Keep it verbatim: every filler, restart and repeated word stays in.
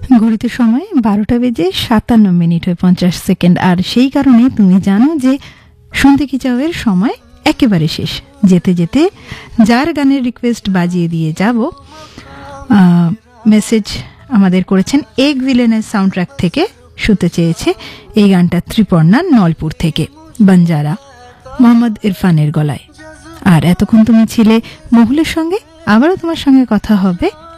ঘড়িতে সময় বারোটা বেজে সাতান্ন মিনিট হয়ে পঞ্চাশ সেকেন্ড। আর সেই কারণে তুমি জানো যে শুনতে কি চাও এর সময় একেবারে শেষ। যেতে যেতে যার গানের রিকোয়েস্ট বাজিয়ে দিয়ে যাব, মেসেজ আমাদের করেছেন এক ভিলেনের সাউন্ড ট্র্যাক থেকে শুনতে চেয়েছে এই গানটা ত্রিপর্ণা নলপুর থেকে, বঞ্জারা, মোহাম্মদ ইরফানের গলায়। আর এতক্ষণ তুমি ছিলে মহুলের সঙ্গে, আবারও তোমার সঙ্গে কথা হবে